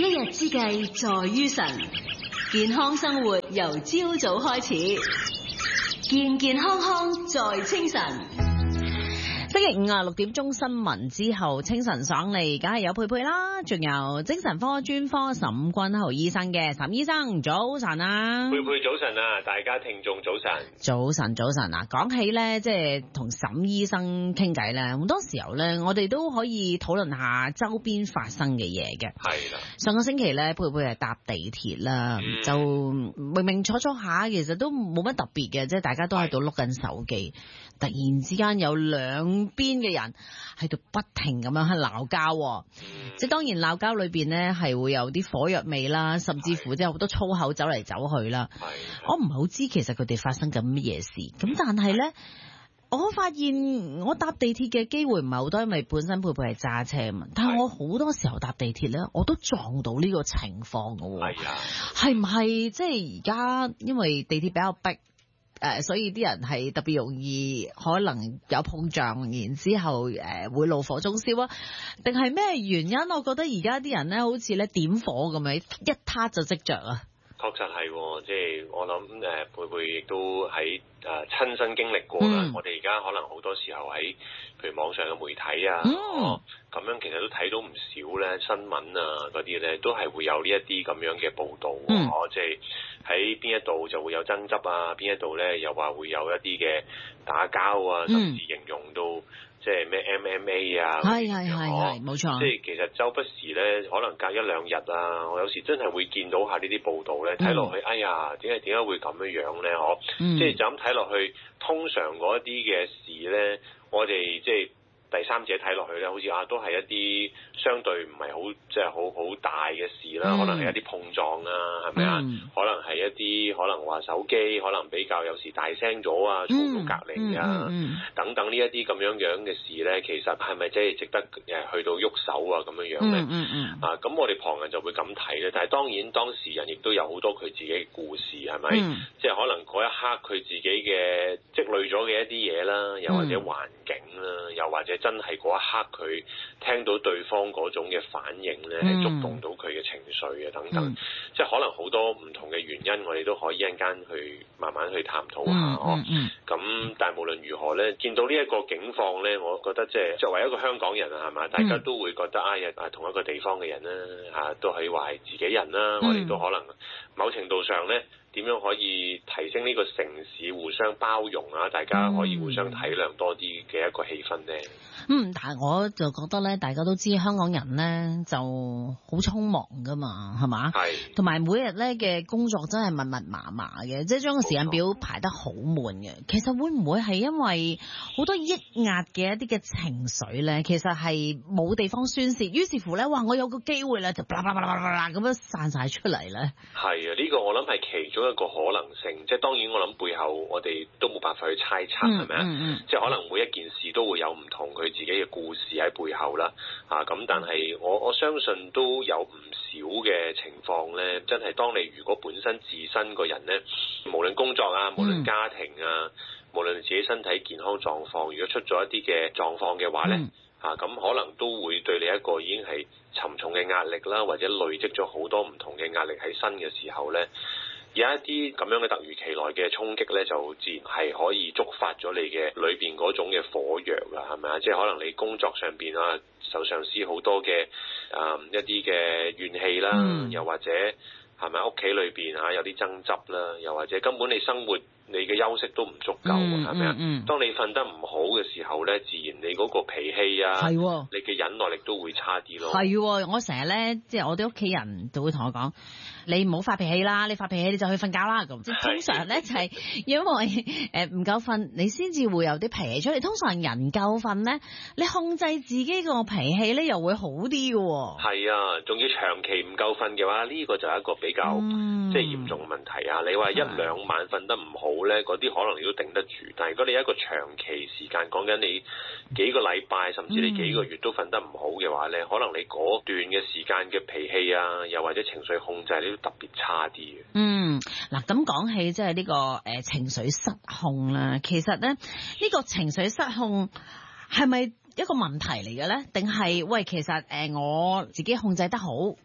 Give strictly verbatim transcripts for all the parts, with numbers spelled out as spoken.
一日之計在於晨，健康生活由朝早開始，健健康康在清晨。 星期五啊，六點鐘新聞之後，清晨爽利，梗係有佩佩啦，仲有精神科專科沈君豪醫生嘅。沈醫生早晨啊， 佩佩早晨啊，大家聽眾早晨， 早晨早晨啊。講起咧，即係同沈醫生傾偈咧，好多時候咧，我哋都可以討論下周邊發生嘅嘢嘅。 係啦， 上個星期咧，佩佩係搭地鐵啦，嗯、就明明坐坐下，其實都冇乜特別嘅，即係大家都喺度碌緊手機，突然之間有兩邊嘅人喺度不停咁樣喺鬧交，即係當然鬧交裏邊呢係會有啲火藥味啦，甚至乎即係好多粗口走嚟走去啦。我唔係好知其實佢哋發生緊乜嘢事，咁但係呢，我發現我搭地鐵嘅機會唔係好多，因為本身佩佩係揸車嘛。但係我好多時候搭地鐵呢，我都撞到呢個情況㗎喎。係啊，係唔係即係而家因為地鐵比較逼？誒、呃，所以啲人係特別容易可能有碰撞，然之後誒、呃、會怒火中燒啊？定係咩原因？我覺得而家啲人咧好似咧點火咁樣，一撻就即着啊！ 確實係、哦，即係我諗誒、呃，佩佩亦都喺誒、呃、親身經歷過啦。嗯、我哋而家可能好多時候喺譬如網上嘅媒體啊，咁、嗯哦、樣其實都睇到唔少咧新聞啊嗰啲咧，都係會有呢一啲咁樣嘅報導， 嗯、 哦，即係喺邊一度就會有爭執啊，邊一度咧又話會有一啲嘅打交啊，甚至形容到。嗯即係咩 M M A 啊？ 係係係係，冇錯。 即係其實周不時咧，可能隔一兩日啊，我有時真係會見到下呢啲報道咧，睇落去，嗯、哎呀，點解點解會咁樣樣咧？嗬、嗯，即係就咁睇落去，通常嗰啲嘅事咧，我哋即係第三者睇落去咧，好似啊，都係一啲相對唔係好即係好好大嘅事啦，嗯、可能係一啲碰撞啊，係咪啊？嗯、可能係一啲可能話手機可能比較有時大聲咗啊，嘈到隔離啊，嗯嗯嗯、等等呢一啲咁樣樣嘅事咧，其實係咪真係值得誒去到喐手啊咁樣樣咧？嗯嗯嗯、啊，咁我哋旁人就會咁睇咧，但係當然當事人亦都有好多佢自己嘅故事，係咪？嗯、即係可能嗰一刻佢自己嘅積累咗嘅一啲嘢啦，又或者環境啦，又或者真係嗰一刻佢聽到對方嗰種嘅反應咧，係觸動到佢嘅情緒啊等等，嗯、即係可能好多唔同嘅原因，我哋都可以一陣間去慢慢去探討下哦。咁、嗯嗯嗯、但係無論如何咧，見到呢一個境況咧，我覺得即係作為一個香港人啊，係嘛，大家都會覺得啊，啊同一個地方嘅人啦，嚇都可以話係自己人啦，嗯、我哋都可能某程度上咧。點樣可以提升呢個城市互相包容啊？大家可以互相體諒多啲嘅一個氣氛呢？ 嗯，但係我就覺得咧，大家都知香港人咧就好匆忙噶嘛，係嘛？係是。同埋每日咧嘅工作真係密密麻麻嘅，即係將個時間表排得好滿嘅。其實會唔會係因為好多抑壓嘅一啲嘅情緒咧？其實係冇地方宣泄，於是乎咧，哇！我有個機會咧，就啪啦啪啦啪啦咁樣散晒出嚟咧。係啊，呢、這個我諗係其中一個可能性，即係當然我諗背後我哋都冇辦法去猜測，係咪啊？嗯嗯、即係可能每一件事都會有唔同佢自己嘅故事喺背後啦。啊，咁但係我我相信都有唔少嘅情況咧，真係當你如果本身自身個人咧，無論工作啊，無論家庭啊，嗯、無論自己身體健康狀況，如果出咗一啲嘅狀況嘅話咧，嗯、啊咁可能都會對你一個已經係沉重嘅壓力啦，或者累積咗好多唔同嘅壓力喺身嘅時候咧。有一啲咁樣嘅突如其來嘅衝擊咧，就自然係可以觸發咗你嘅裏邊嗰種嘅火藥啦，係咪啊？即係可能你工作上邊啊，受上司好多嘅啊、呃、一啲嘅怨氣啦，嗯、又或者係咪屋企裏邊啊有啲爭執啦，又或者根本你生活你嘅休息都唔足夠，係咪啊？當你瞓得唔好嘅時候咧，自然你嗰個脾氣啊，係喎，你嘅忍耐力都會差啲咯。 係喎，我成日咧，即係我哋屋企人就會同我講。你唔好發脾氣啦，你發脾氣你就去瞓覺啦咁。通常咧就係因為誒唔夠瞓，你先至會有啲脾氣出嚟。通常人夠瞓咧，你控制自己個脾氣咧又會好啲嘅。 係啊，仲要長期唔夠瞓嘅話，呢、這個就係一個比較、嗯、即係嚴重嘅問題啊！你話一兩晚瞓得唔好咧，嗰啲可能你都頂得住。但係如果你一個長期時間講緊你幾個禮拜，甚至你幾個月都瞓得唔好嘅話咧，可能你嗰段嘅時間嘅脾氣啊，又或者情緒控制，你都特別差啲嘅。嗯， 嗱咁講起即係呢個誒、呃、情緒失控啦，其實咧呢、呢個情緒失控係咪一個問題嚟嘅咧？定係喂，其實誒、呃、我自己控制得好，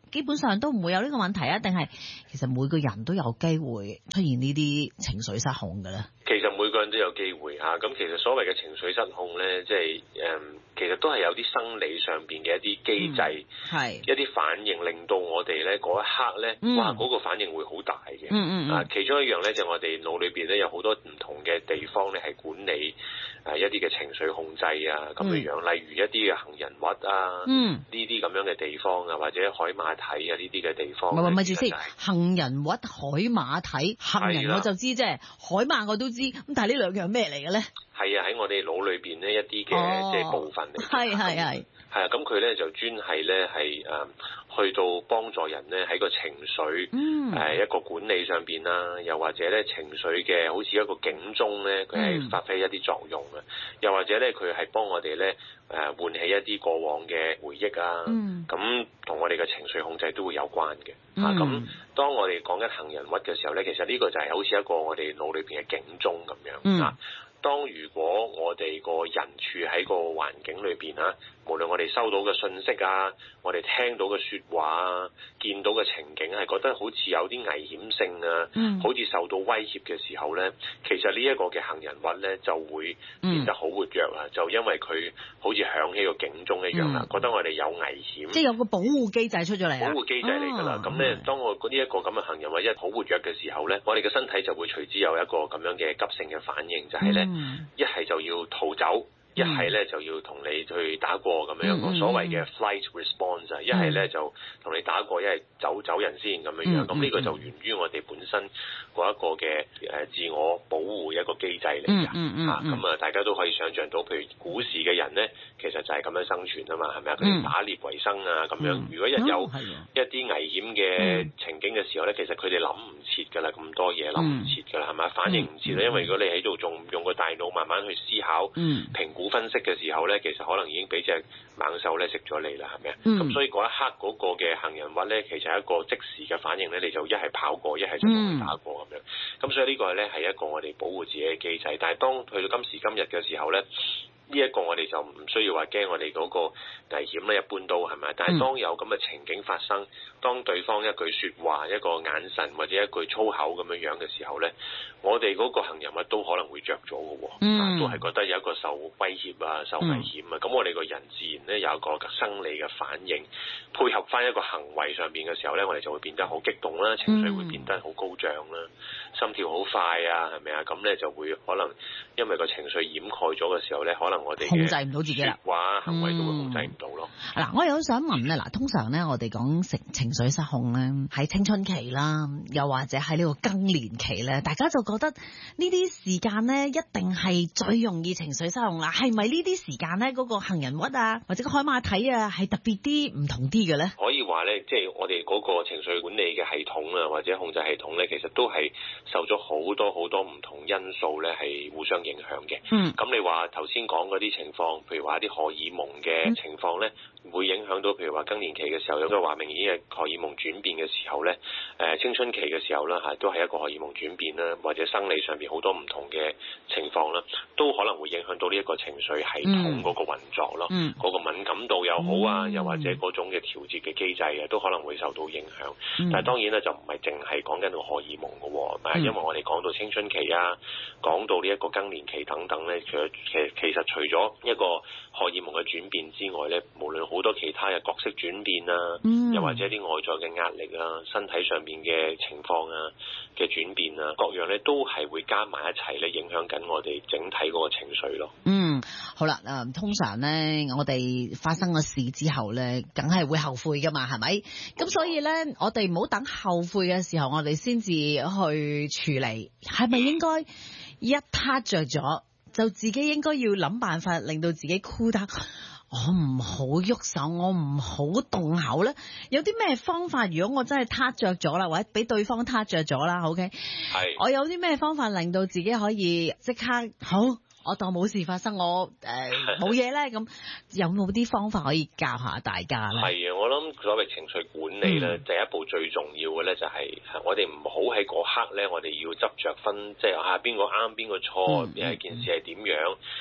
基本上都唔會有呢個問題啊？定係其實每個人都有機會出現呢啲情緒失控嘅咧？ 其實每個人都有機會嚇，咁其實所謂嘅情緒失控咧，即係誒，其實都係有啲生理上邊嘅一啲機制，係、嗯、一啲反應，令到我哋咧嗰一刻咧，嗯、哇嗰、嗰個反應會好大嘅。嗯嗯啊，其中一樣咧就係、我哋腦裏邊咧有好多唔同嘅地方咧係管理誒一啲嘅情緒控制啊咁樣樣，嗯、例如一啲嘅杏仁核啊，呢啲咁樣嘅地方啊，或者海馬體啊呢啲嘅地方。 唔係唔係住先，杏仁核、海馬體、杏仁我就知啫，海馬我都知。咁但係呢兩樣咩嚟嘅咧？係啊，喺我哋腦裏邊呢一啲嘅即係部分嚟。 係係係。 係啊，咁佢咧就專係咧係誒去到幫助人咧喺個情緒誒、嗯呃、一個管理上邊啦，又或者咧情緒嘅好似一個警鐘咧，佢係發揮一啲作用嘅，嗯、又或者咧佢係幫我哋咧誒喚起一啲過往嘅回憶啊，咁同、嗯、我哋嘅情緒控制都會有關嘅。嗯、啊，咁當我哋講緊杏仁核嘅時候咧，其實呢個就係好似一個我哋腦裏邊嘅警鐘咁樣、嗯、啊。當如果我哋個人處喺個環境裏邊啊，無論我哋收到嘅信息啊，我哋聽到嘅説話啊，見到嘅情景係覺得好似有啲危險性啊，嗯、好似受到威脅嘅時候咧，其實呢一個嘅杏仁核咧就會變得好活躍啦，嗯、就因為佢好似響起個警鐘一樣啦，嗯、覺得我哋有危險，即係有個保護機制出咗嚟， 保護機制嚟㗎啦。咁咧、哦，當我呢一個咁嘅杏仁核一好活躍嘅時候咧，我哋嘅身體就會隨之有一個咁樣嘅急性嘅反應，就係、是、咧。一係就要逃走，一係咧就要同你去打過咁樣個所謂嘅 flight response 啊，一係咧就同你打過，一係走走人先咁樣樣。咁呢個就源於我哋本身嗰一個嘅誒自我保護一個機制嚟㗎。嚇咁啊，大家都可以想像到，譬如古時嘅人咧，其實就係咁樣生存啊嘛，係咪啊？佢哋打獵為生啊咁樣。如果一有一啲危險嘅情景嘅時候咧，其實佢哋諗唔切㗎啦，咁多嘢諗唔切㗎啦，係咪？反應唔切啦，因為如果你喺度仲用個大腦慢慢去思考、評估、分析嘅時候咧，其實可能已經俾隻猛獸咧食咗你啦，係咪啊？咁、嗯、所以嗰一刻嗰個嘅杏仁核咧，其實係一個即時嘅反應咧，你就一係跑過，一係就同佢打過咁樣。咁、嗯、所以呢個咧係一個我哋保護自己嘅機制。但係當去到今時今日嘅時候咧，呢、這、一個我哋就唔需要話驚我哋嗰個危險咧，一般都係咪？但係當有咁嘅情景發生，當對方一句説話、一個眼神或者一句粗口咁樣樣嘅時候咧，我哋嗰個杏仁核都可能會着咗嘅喎，嗯、都係覺得有一個受威脅啊、受危險啊。咁、嗯、我哋個人自然咧有一個生理嘅反應，配合翻一個行為上邊嘅時候咧，我哋就會變得好激動啦，情緒會變得好高漲啦，心跳好快啊，係咪啊？咁咧就會可能因為個情緒掩蓋咗嘅時候咧，可能我哋控制唔到自己啦， 話行為都會控制唔到咯。 嗱、嗯，我又想問咧，嗱，通常咧我哋講情情緒失控咧，喺青春期啦，又或者喺呢個更年期咧，大家就覺得呢啲時間咧一定係最容易情緒失控啦。係咪呢啲時間咧嗰個杏仁核啊，或者個海馬體啊，係特別啲唔同啲嘅咧？ 可以話咧，即係我哋嗰個情緒管理嘅系統啊，或者控制系統咧，其實都係受咗好多好多唔同因素咧，係互相影響嘅。嗯，咁你話頭先講嗰啲情況，譬如話一啲荷爾蒙嘅情況咧，嗯、會影響到，譬如話更年期嘅時候有個話明顯嘅荷爾蒙轉變嘅時候咧，誒、呃、青春期嘅時候啦嚇，都係一個荷爾蒙轉變啦，或者生理上邊好多唔同嘅情況啦，都可能會影響到呢一個情緒系統嗰個運作咯，嗰、嗯、個敏感度又好啊，嗯、又或者嗰種嘅調節嘅機制啊，都可能會受到影響。嗯、但係當然咧，就唔係淨係講緊個荷爾蒙嘅喎，但係、嗯、因為我哋講到青春期啊，講到呢一個更年期等等咧，其實其實其實除咗一個荷爾蒙嘅轉變之外咧，無論好多其他嘅角色轉變啊，嗯、又或者啲外在嘅壓力啊，身體上邊嘅情況啊嘅轉變啊，各樣咧都係會加埋一齊咧，影響緊我哋整體嗰個情緒咯。 嗯，好啦，誒、呃，通常咧，我哋發生個事之後咧，梗係會後悔噶嘛，係咪？咁所以咧，我哋唔好等後悔嘅時候，我哋先至去處理，係咪應該一撻着咗，就自己應該要諗辦法，令到自己 cool down，我唔好喐手，我唔好動口咧。有啲咩方法？如果我真係撻着咗啦，或者俾對方撻着咗啦 ，OK？ 係。我有啲咩方法令到自己可以即刻好？我當冇事發生，我誒冇嘢咧，咁、呃、有冇啲方法可以教下大家咧？係啊，我諗所謂情緒管理咧，嗯、第一步最重要嘅咧就係我哋唔好喺嗰刻咧，我哋要執着分，即係啊邊個啱邊個錯，誒、嗯、件事係點樣。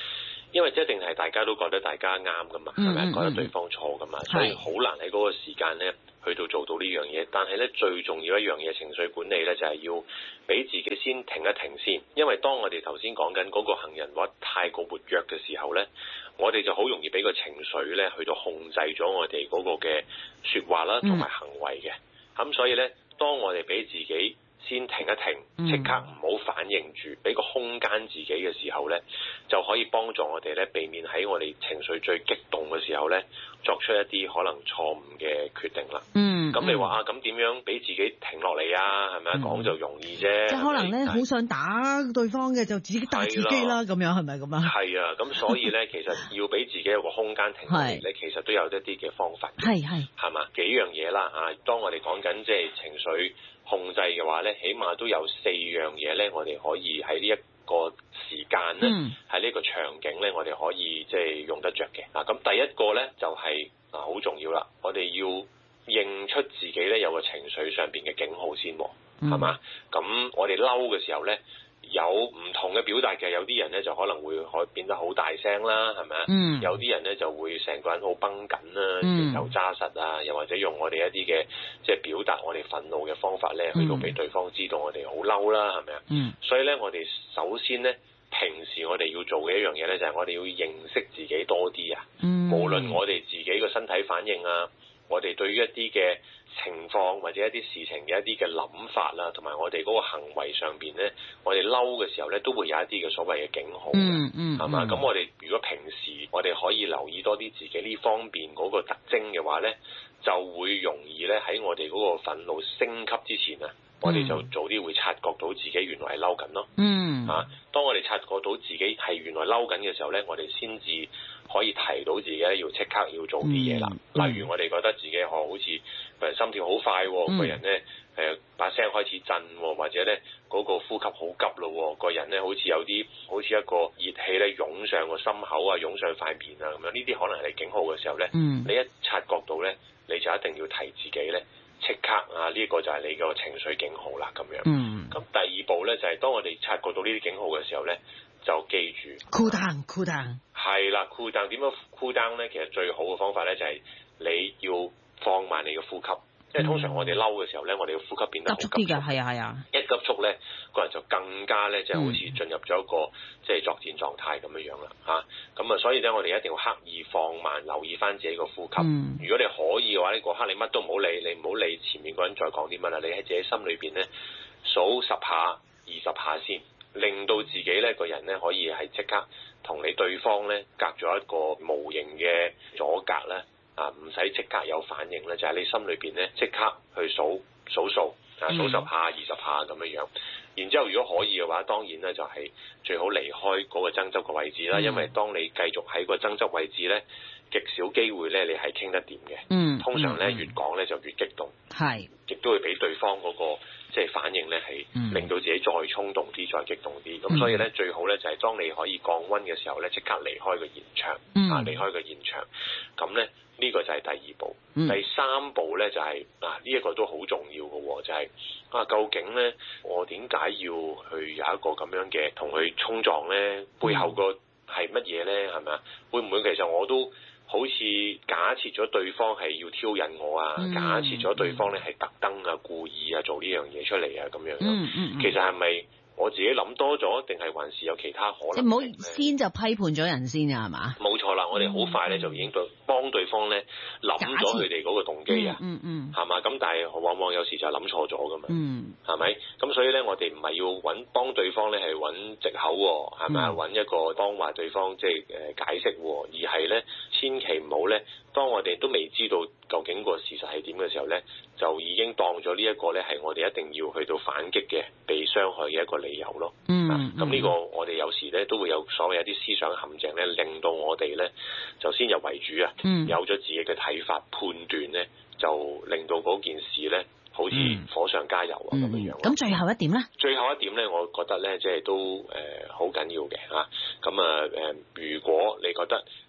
因為一定係大家都覺得大家啱噶嘛，係咪、嗯？覺得對方錯噶嘛，所以好難喺嗰個時間咧去到做到呢樣嘢。但係咧最重要一樣嘢，情緒管理咧就係要俾自己先停一停先。因為當我哋頭先講緊嗰個行人話太過活躍嘅時候咧，我哋就好容易俾個情緒咧去到控制咗我哋嗰個嘅説話啦同埋行為嘅。咁、嗯、所以咧，當我哋俾自己先停一停，即刻唔好反應住，俾個空間自己嘅時候呢，就可以幫助我哋呢避免喺我哋情緒最激動嘅時候呢，作出一啲可能錯誤嘅決定啦。嗯，咁你話啊，咁點樣俾自己停落嚟啊？係咪啊？講就容易啫。即係可能呢，好想打對方嘅，就自己打自己啦，咁樣係咪咁啊？ 係啊，咁所以呢，其實要俾自己有個空間停落嚟呢，其實都有一啲嘅方法。係係，係嘛？幾樣嘢啦啊！當我哋講緊即係情緒控制嘅話咧，起碼都有四樣嘢咧，我哋可以喺呢一個時間咧，喺呢、嗯、個場景咧，我哋可以即係用得着嘅。嗱，咁第一個咧就係啊好重要啦，我哋要認出自己咧有個情緒上邊嘅警號先，係嘛？咁、嗯、我哋嬲嘅時候咧，有唔同嘅表達嘅，有啲人咧就可能會可以變得好大聲啦，係咪啊？嗯、有啲人咧就會成個人好繃緊啦，拳頭揸實啊，又或者用我哋一啲嘅即係表達我哋憤怒嘅方法咧，去到俾對方知道我哋好嬲啦，係咪啊？嗯、所以咧，我哋首先咧，平時我哋要做嘅一樣嘢咧，就係我哋要認識自己多啲啊。嗯、無論我哋自己個身體反應啊，我哋對於一啲嘅情況或者一啲事情嘅一啲嘅諗法啦，同埋我哋嗰個行為上邊咧，我哋嬲嘅時候咧，都會有一啲嘅所謂嘅警號嘅，嗯嗯，係嘛？咁我哋如果平時我哋可以留意多啲自己呢方面嗰個特徵嘅話咧，就會容易咧喺我哋嗰個憤怒升級之前啊，我哋就早啲會察覺到自己原來係嬲緊咯。嗯，啊，當我哋察覺到自己係原來嬲緊嘅時候咧，我哋先至可以提到自己咧要即刻要做啲嘢啦。嗯、例如我哋覺得自己可好似個人心跳好快，個、嗯、人咧誒把聲開始震，或者咧嗰、嗰個呼吸好急咯，個人咧好似有啲好似一個熱氣咧湧上個心口啊，湧上塊面啊咁樣，呢啲可能係警號嘅時候咧，嗯、你一察覺到咧，你就一定要提自己咧，即刻啊呢、呢個就係你個情緒警號啦咁樣。咁、嗯、第二步咧就係、係、當我哋察覺到呢啲警號嘅時候咧，就記住 cool down cool down 係啦，cool down 點樣 cool down 咧？其實最好嘅方法咧就係你要放慢你嘅呼吸，因為通常我哋嬲嘅時候咧，我哋嘅呼吸變得好急促啲㗎，係啊係啊，一急促咧，個人就更加咧就好似進入咗一個即係作戰狀態咁樣樣啦嚇。咁啊，所以咧我哋一定要刻意放慢，留意翻自己個呼吸。嗯、如果你可以嘅話，呢個刻你乜都唔好理，你唔好理前面個人再講啲乜啦，你喺自己心裏邊咧數十下、二十下先。令到自己咧個人咧可以係即刻同你對方咧隔咗一個無形嘅阻隔咧啊，唔使即刻有反應咧，就喺、是、你心裏邊咧即刻去數數數啊，數十下、二十下咁樣樣。然之後如果可以嘅話，當然咧就係最好離開嗰個爭執嘅位置啦，嗯、因為當你繼續喺個爭執位置咧，極少機會咧你係傾得掂嘅。嗯，通常咧、嗯、越講咧就越激動，係亦都會俾對方嗰、那個。即係反應咧，係令到自己再衝動啲、再激動啲。咁、嗯、所以咧，最好咧就係當你可以降溫嘅時候咧，即刻離開個現場，嗯、啊，離開個現場。咁咧，呢、這個就係第二步。嗯、第三步咧就係、是、啊，呢、這、一個都好重要嘅，就係、是、啊，究竟咧我點解要去有一個咁樣嘅同佢衝撞咧？背後個係乜嘢咧？係咪啊？會唔會其實我都？好似假設咗對方係要挑釁我啊，嗯、假設咗對方咧係特登啊、故意啊做呢樣嘢出嚟啊咁樣。嗯嗯嗯、其實係咪我自己諗多咗，定係還是有其他可能？即係唔好先就批判咗人先啊，係嘛？冇錯啦，我哋好快咧就已經對幫對方咧諗咗佢哋嗰個動機啊，嗯嗯，係、嗯、嘛？咁但係往往有時就諗錯咗噶嘛，嗯，係咪？咁所以咧，我哋唔係要揾幫對方咧係揾藉口，係咪啊？揾、嗯、一個幫話對方即係誒解釋，而係咧千祈唔好咧，當我哋都未知道究竟個事實係點嘅時候咧，就已經當咗呢一個咧係我哋一定要去到反擊嘅被傷害嘅一個理由咯。嗯，咁呢、啊、個我哋有時咧都會有所謂一啲思想陷阱咧，令到我哋咧就先入為主啊，嗯、有咗自己嘅睇法判斷咧，就令到嗰件事咧好似火上加油啊咁樣樣。咁最後一點咧？最後一點咧，我覺得咧即係都誒好緊要嘅嚇。咁啊誒，如果你覺得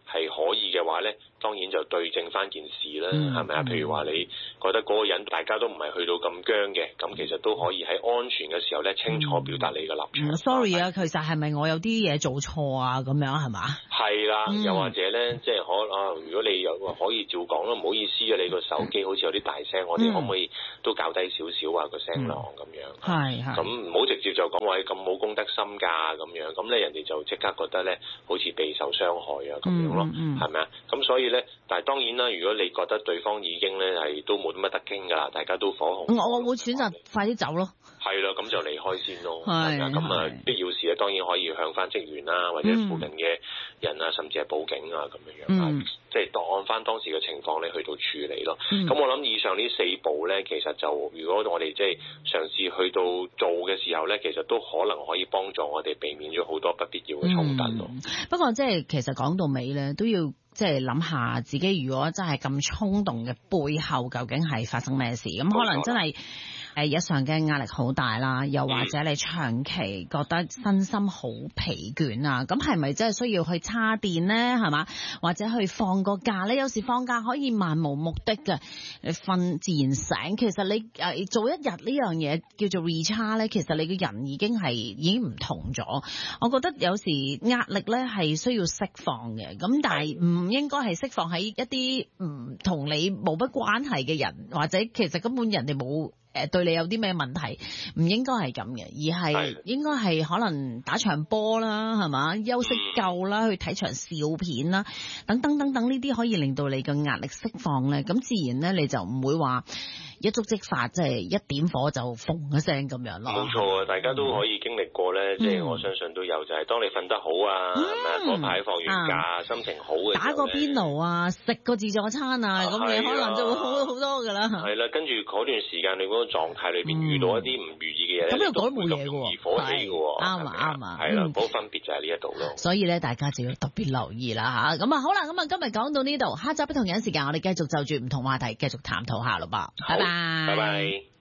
係可以嘅話咧，當然就對正翻件事啦，係咪啊？譬如話你覺得嗰個人大家都唔係去到咁僵嘅，咁其實都可以喺安全嘅時候咧，清楚表達你嘅立場。 嗯嗯、sorry 啊，其實係咪我有啲嘢做錯啊？咁樣係嘛？係啦，嗯、又或者咧，即係可啊，如果你有可以照講咯，唔好意思啊，你個手機好似有啲大聲，嗯、我哋可唔可以都較低少少啊個聲浪咁樣？係係、嗯。咁唔好直接就講話咁冇公德心㗎咁樣，咁咧人哋就即刻覺得咧好似備受傷害啊咁樣咯，係咪啊？咁所以咧，但係當然啦，如果你覺得對方已經咧係都冇乜得傾㗎啦，大家都火紅， 我我會選擇快啲走咯。 係啦，咁就離開先咯。係啊，咁啊必要時咧，當然可以向翻職員啦，或者附近嘅人啊，嗯、甚至係報警啊咁樣樣，嗯、即係按翻當時嘅情況咧去到處理咯。咁、嗯、我諗以上呢四步咧，其實就如果我哋即係嘗試去到做嘅時候咧，其實都可能可以幫助我哋避免咗好多不必要嘅衝突咯。 嗯、不過即係其實講到尾咧，都要即係諗下自己如果真係咁衝動嘅背後，究竟係發生咩事？咁可能真係。誒日常嘅壓力好大啦，又或者你長期覺得身心好疲倦啊，咁係咪真係需要去叉電呢？係嘛？或者去放個假呢？有時放假可以漫無目的嘅，你瞓自然醒。其實你誒做一日呢樣嘢叫做 recharge 咧，其實你嘅人已經係已經唔同咗。我覺得有時壓力咧係需要釋放嘅，咁但係唔應該係釋放喺一啲唔同你冇乜關係嘅人，或者其實根本人哋冇。誒對你有啲咩問題，唔應該係咁嘅，而係應該係可能打場波啦，係嘛？休息夠啦，去睇場笑片啦，等等等等呢啲可以令到你嘅壓力釋放咧，咁自然咧你就唔會話一觸即發，即係一點火就轟一聲咁樣咯。 冇錯啊，大家都可以經歷過咧，即係、嗯、我相信都有，就係、是、當你瞓得好啊，係咪啊？嗰排放完假，啊、心情好嘅， 打個邊爐啊，食個自助餐啊，咁、啊、你可能就會好好多噶啦。係啦，跟住嗰段時間你嗰個狀態裏邊遇到一啲唔如意嘅嘢， 咁又改冇嘢嘅喎，火起嘅喎， 啱啊啱啊， 係啦，嗰個分別就喺呢一度咯。 所以咧，大家就要特別留意啦嚇。咁啊，好啦，咁啊，今日講到呢度，下集不同樣時間，我哋繼續就住唔同話題繼續探討下咯噃。拜拜， 拜拜。